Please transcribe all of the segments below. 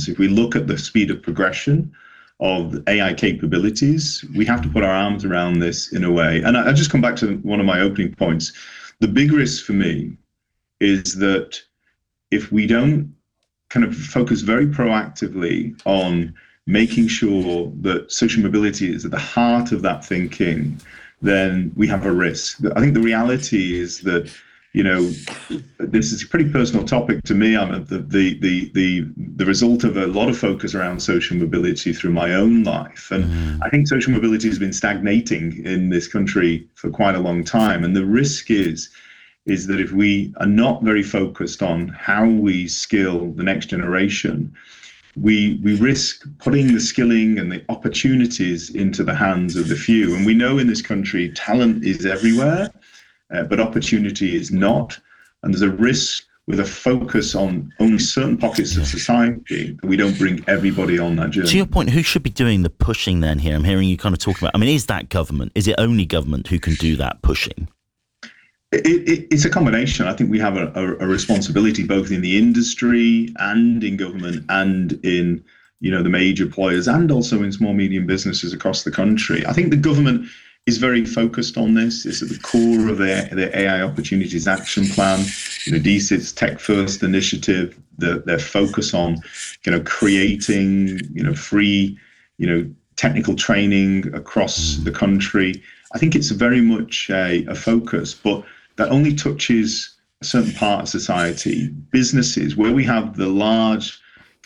If we look at the speed of progression of AI capabilities, we have to put our arms around this in a way. And I just come back to one of my opening points. The big risk for me is that if we don't kind of focus very proactively on making sure that social mobility is at the heart of that thinking, then we have a risk. I think the reality is that, this is a pretty personal topic to me. I'm the result of a lot of focus around social mobility through my own life. And I think social mobility has been stagnating in this country for quite a long time. And the risk is that if we are not very focused on how we skill the next generation, we risk putting the skilling and the opportunities into the hands of the few. And we know in this country, talent is everywhere, but opportunity is not. And there's a risk with a focus on only certain pockets of society that we don't bring everybody on that journey. To your point, who should be doing the pushing then here? I'm hearing you kind of talk about, is that government? Is it only government who can do that pushing? It's a combination. I think we have a responsibility both in the industry and in government and in the major players and also in small medium businesses across the country. I think the government is very focused on this. It's at the core of their AI Opportunities Action Plan, DCIT's Tech First initiative, their focus on creating free technical training across the country. I think it's very much a focus, but that only touches a certain part of society. Businesses, where we have the large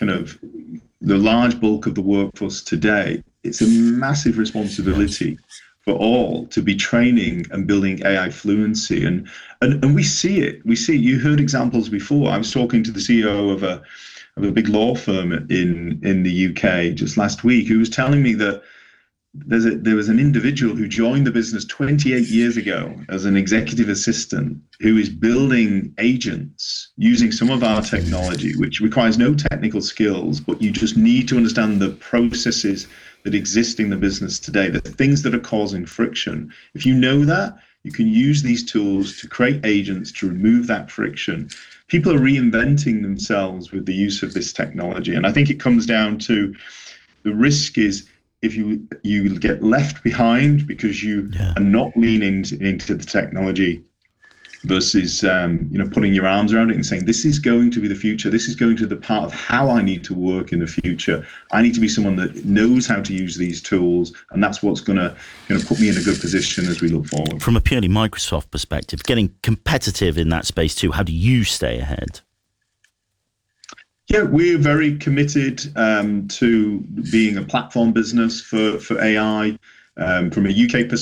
bulk of the workforce today, it's a massive responsibility for all to be training and building AI fluency. And we see it. You heard examples before. I was talking to the CEO of a big law firm in the UK just last week, who was telling me that there was an individual who joined the business 28 years ago as an executive assistant who is building agents using some of our technology, which requires no technical skills, but you just need to understand the processes that exist in the business today, the things that are causing friction. If you know that, you can use these tools to create agents to remove that friction. People are reinventing themselves with the use of this technology. And I think it comes down to the risk is if you get left behind because you are not leaning into the technology versus putting your arms around it and saying, this is going to be the future. This is going to be the part of how I need to work in the future. I need to be someone that knows how to use these tools, and that's what's going to put me in a good position as we look forward. From a purely Microsoft perspective, getting competitive in that space too, how do you stay ahead? Yeah, we're very committed to being a platform business for AI. From a UK perspective,